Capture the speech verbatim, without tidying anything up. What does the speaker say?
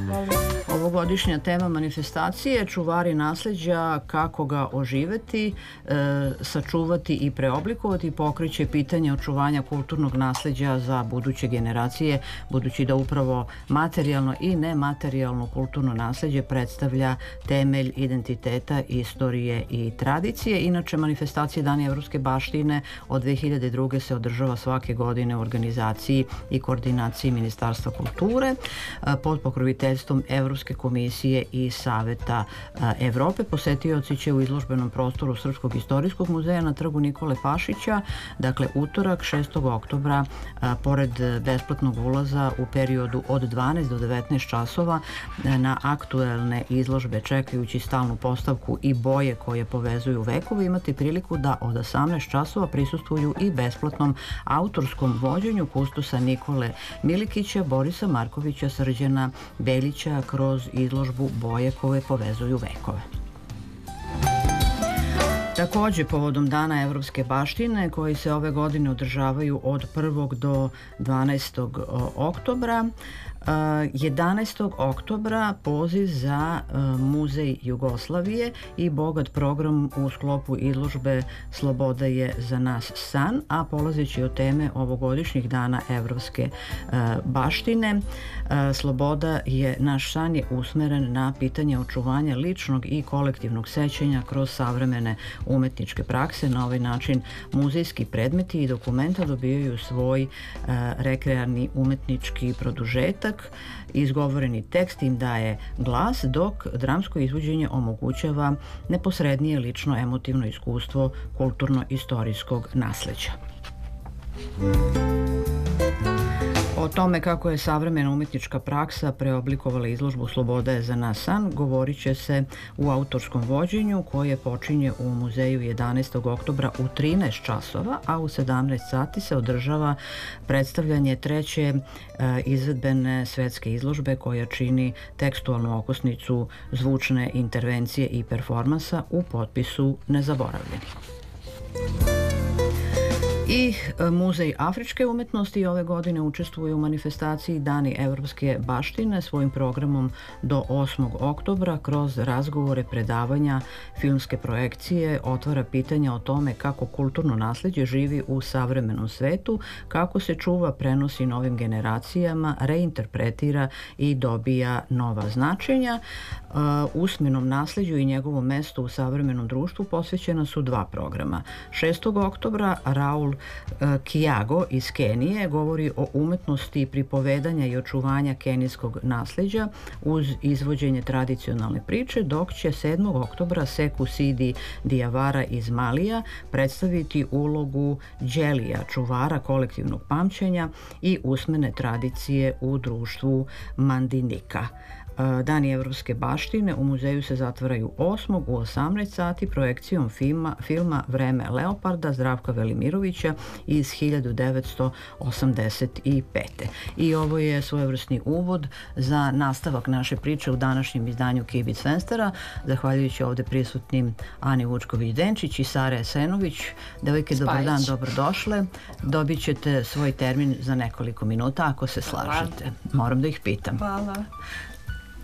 Ovogodišnja tema manifestacije je čuvari nasleđa, kako ga oživeti, e, sačuvati i preoblikovati, pokreće pitanje očuvanja kulturnog nasleđa za buduće generacije, budući da upravo materijalno i nematerijalno kulturno nasleđe predstavlja temelj identiteta, istorije i tradicije. Inače, manifestacije Dani evropske baštine od dve hiljade druge. se održava svake godine u organizaciji i koordinaciji Ministarstva kulture pod pokroviteljstvom Evropske komisije i Saveta Evrope. Posetioci će u izložbenom prostoru Srpskog istorijskog muzeja na trgu Nikole Pašića, dakle utorak šestog oktobra, pored besplatnog ulaza u periodu od dvanaest do devetnaest časova na aktuelne izložbe čekajući stalnu postavku i boje koje povezuju vekove, imati priliku da od osamnaest časova prisustvuju i besplatnom autorskom vođenju kustosa Nikole Milikića, Borisa Markovića, Srđana Beljića kroz izložbu Boje koje povezuju vekove. Takođe, povodom Dana evropske baštine, koji se ove godine održavaju od prvog do dvanaestog oktobra, jedanaestog oktobra poziv za Muzej Jugoslavije i bogat program u sklopu izložbe Sloboda je za nas san, a polazeći od teme ovogodišnjih Dana evropske baštine, Sloboda je naš san je usmeren na pitanje očuvanja ličnog i kolektivnog sećanja kroz savremene umetničke prakse. Na ovaj način muzejski predmeti i dokumenta dobijaju svoj rekrearni umetnički produžetak. Izgovoreni tekst im daje glas, dok dramsko izvođenje omogućava neposrednije lično emotivno iskustvo kulturno-istorijskog nasleđa. O tome kako je savremena umetnička praksa preoblikovala izložbu Sloboda je za nas san govorit će se u autorskom vođenju koje počinje u muzeju jedanaestog oktobra u trinaest časova, a u sedamnaest sati se održava predstavljanje treće e, izvedbene svetske izložbe koja čini tekstualnu okosnicu zvučne intervencije i performansa u potpisu Nezaboravljeni. I Muzej afričke umetnosti ove godine učestvuje u manifestaciji Dani evropske baštine svojim programom do osmog oktobra. Kroz razgovore, predavanja, filmske projekcije otvara pitanja o tome kako kulturno nasleđe živi u savremenom svetu, kako se čuva, prenosi novim generacijama, reinterpretira i dobija nova značenja. Usmenom nasleđu i njegovom mestu u savremenom društvu posvećena su dva programa. šestog oktobra Raul Kijago iz Kenije govori o umetnosti pripovedanja i očuvanja kenijskog nasleđa uz izvođenje tradicionalne priče, dok će sedmog oktobra Seku Sidi Diavara iz Malija predstaviti ulogu Đelija, čuvara kolektivnog pamćenja i usmene tradicije u društvu Mandinika. Dani evropske baštine u muzeju se zatvaraju osmog u osamnaest sati projekcijom filma, filma Vreme leoparda Zdravka Velimirovića iz hiljadu devetsto osamdeset pete. I ovo je svojevrsni uvod za nastavak naše priče u današnjem izdanju Kibic Fenstera. Zahvaljujući ovde prisutnim Ani Vučković-Denčić i Sare Esenović. Devojke, dobar dan, dobrodošle. Dobit ćete svoj termin za nekoliko minuta ako se slažete. Moram da ih pitam. Hvala.